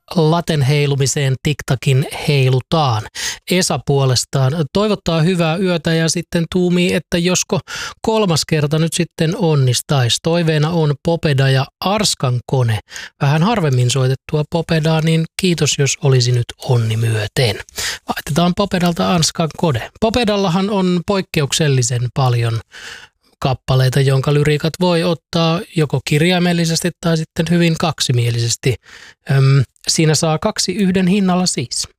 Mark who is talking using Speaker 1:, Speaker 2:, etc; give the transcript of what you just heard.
Speaker 1: laten heilumiseen tiktakin heilutaan. Esa puolestaan toivottaa hyvää yötä ja sitten tuumii, että josko 3. kerta nyt sitten onnistaisi. Toiveena on Popeda ja Arskan kone. Vähän harvemmin soitettua Popedaa, niin kiitos jos olisi nyt onni myöten. Laitetaan Popedalta Arskan kone. Popedallahan on poikkeuksellisen paljon kappaleita, jonka lyriikat voi ottaa joko kirjaimellisesti tai sitten hyvin kaksimielisesti. Siinä saa 2 yhden hinnalla siis.